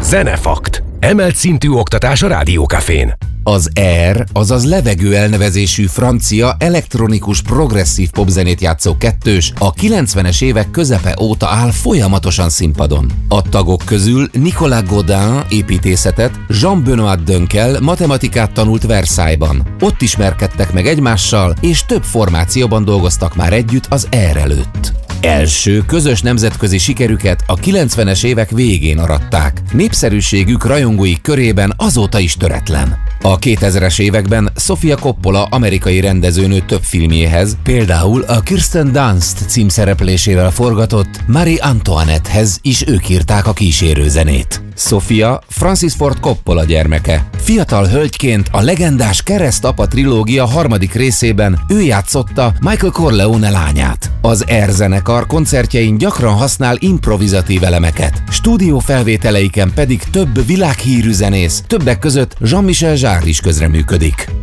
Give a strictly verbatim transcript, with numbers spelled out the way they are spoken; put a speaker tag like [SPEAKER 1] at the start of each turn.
[SPEAKER 1] Zenefakt. Emelt szintű oktatás a Rádiókafén.
[SPEAKER 2] Az Air, azaz levegő elnevezésű francia elektronikus progresszív popzenét játszó kettős a kilencvenes évek közepe óta áll folyamatosan színpadon. A tagok közül Nicolas Godin építészetet, Jean-Benoît Dönkel matematikát tanult Versailles-ban. Ott ismerkedtek meg egymással, és több formációban dolgoztak már együtt az Air előtt. Első közös nemzetközi sikerüket a kilencvenes évek végén aratták. Népszerűségük rajongóik körében azóta is töretlen. A kétezres években Sofia Coppola amerikai rendezőnő több filmjéhez, például a Kirsten Dunst címszereplésével forgatott Marie Antoinette-hez is ők írták a kísérőzenét. Sofia Francis Ford Coppola gyermeke. Fiatal hölgyként a legendás Keresztapa trilógia harmadik részében ő játszotta Michael Corleone lányát. Az Air zenekar koncertjein gyakran használ improvizatív elemeket, stúdiófelvételeiken pedig több világhírű zenész, többek között Jean-Michel Jarre is közreműködik.